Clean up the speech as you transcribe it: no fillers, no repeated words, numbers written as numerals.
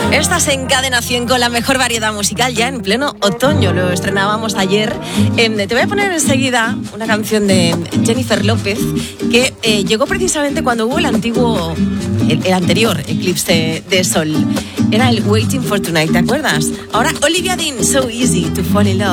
Estás en Cadena 100 con la mejor variedad musical ya en pleno otoño. Lo estrenábamos ayer. Te voy a poner enseguida una canción de Jennifer López que llegó precisamente cuando hubo el anterior eclipse de sol. Era el Waiting for Tonight, ¿te acuerdas? Ahora Olivia Dean, So Easy to Fall in Love.